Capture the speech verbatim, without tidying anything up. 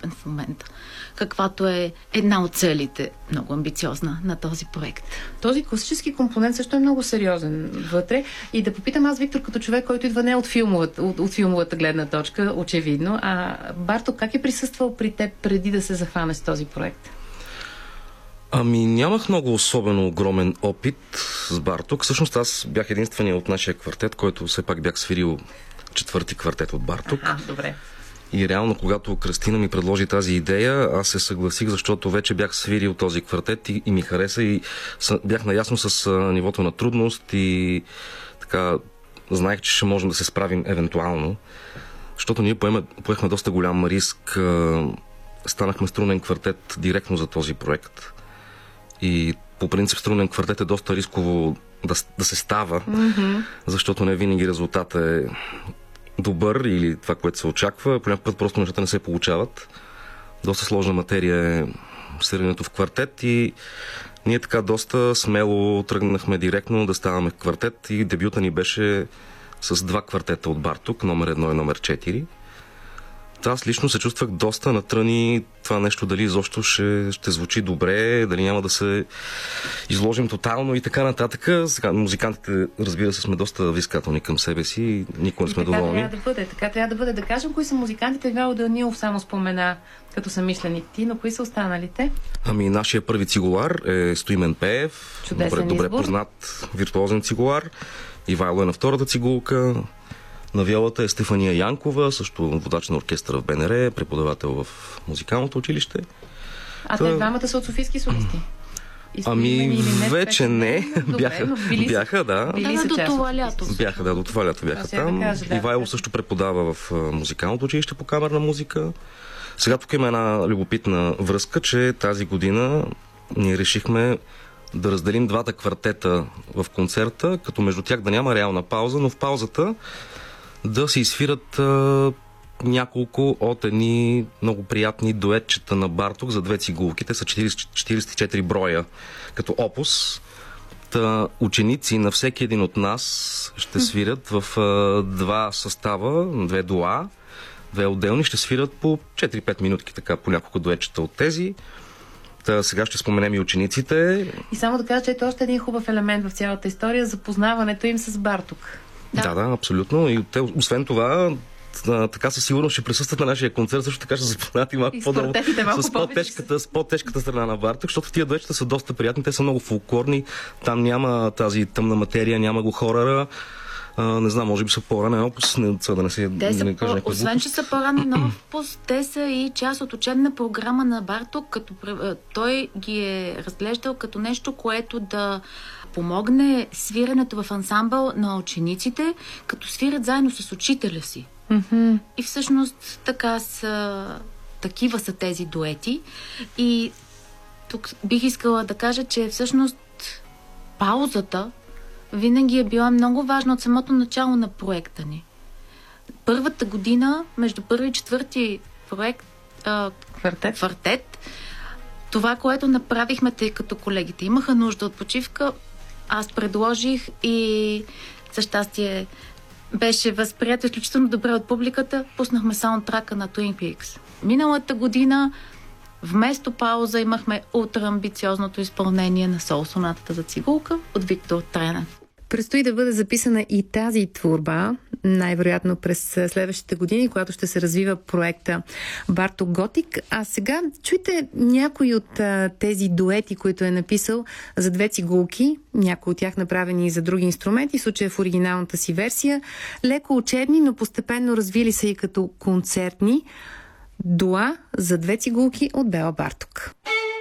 степен в момента, каквато е една от целите, много амбициозна, на този проект. Този класически компонент също е много сериозен вътре. И да попитам аз, Виктор, като човек, който идва не от филмовата, от, от филмовата гледна точка, очевидно, а Барток как е присъствал при теб преди да се захване с този проект? Ами нямах много особено огромен опит с Барток. Всъщност аз бях единственият от нашия квартет, който все пак бях свирил четвърти квартет от Барток. А, добре. И реално, когато Кръстина ми предложи тази идея, аз се съгласих, защото вече бях свирил този квартет и, и ми хареса и съ, бях наясно с а, нивото на трудност и така знаех, че ще можем да се справим евентуално, защото ние поеме, поехме доста голям риск. А, станахме струнен квартет директно за този проект. И по принцип струнен квартет е доста рисково да, да се става, mm-hmm. защото не винаги резултатът е добър или това, което се очаква. Понякога път просто нещата не се получават. Доста сложна материя е сиренето в квартет и ние така доста смело тръгнахме директно да ставаме квартет и дебюта ни беше с два квартета от Барток, номер едно и номер четири. Аз лично се чувствах доста натръни това нещо, дали изобщо ще, ще звучи добре, дали няма да се изложим тотално и така нататък. Сега, музикантите, разбира се, сме доста взискателни към себе си и никога не сме така доволни. Трябва да бъде, така трябва да бъде. Да кажем, кои са музикантите. Вяло Данилов само спомена като съмишленик ти, но кои са останалите? Ами, нашия първи цигулар е Стоимен Пеев. Чудесен добре, добре избор. познат виртуозен цигулар. Ивайло е на втората цигулка. На виолата е Стефания Янкова, също водач на оркестъра в БНР, преподавател в музикалното училище. А Та... те двамата са от софийски солисти? Ами, не, вече не. Добре, бяха, били бяха, да. Били Да, са до част това от лято. Бяха, да, до това лято бяха там. Да кажа, да, Ивайло да. също преподава в а, музикалното училище по камерна музика. Сега тук има една любопитна връзка, че тази година ние решихме да разделим двата квартета в концерта, като между тях да няма реална пауза, но в паузата да се изфират а, няколко от едни много приятни дуетчета на Барток за две цигулки. Те са четирийсет и четири броя като опус. Та, ученици на всеки един от нас ще свирят в а, два състава, две дуа, две отделни, ще свират по четири-пет минутки, така по няколко дуетчета от тези. Та, сега ще споменем и учениците. И само да кажа, че ето още един хубав елемент в цялата история, запознаването им с Барток. Да, да, да, абсолютно. И те, освен това, така със сигурност ще присъстват на нашия концерт, също така ще запознат и малко по-долу с по-тежката, с по-тежката страна на Барток, защото тия дуетчета са доста приятни, те са много фолклорни, там няма тази тъмна материя, няма го хорора. А, не знам, може би са по-ранен опус, не, да не се Те са не кажа по, освен, че са по-ранен опус, те са и част от учебна програма на Барток, като той ги е разглеждал като нещо, което да помогне свирането в ансамбъл на учениците, като свирят заедно с учителя си. Mm-hmm. И всъщност така са, такива са тези дуети. И тук бих искала да кажа, че всъщност паузата винаги е била много важна от самото начало на проекта ни. Първата година, между първи и четвърти проект, а, квартет. квартет, това, което направихме, тъй като колегите имаха нужда от почивка, аз предложих и за щастие беше възприето изключително добре от публиката. Пуснахме саундтрака на Twin Peaks. Миналата година вместо пауза имахме ултраамбициозното изпълнение на сол сонатата за цигулка от Виктор Тренев. Предстои да бъде записана и тази творба, най-вероятно през следващите години, когато ще се развива проекта Барток Готик. А сега чуйте някои от а, тези дуети, които е написал за две цигулки, някои от тях направени и за други инструменти, в случая в оригиналната си версия. Леко учебни, но постепенно развили се и като концертни. Дуа за две цигулки от Бела Барток.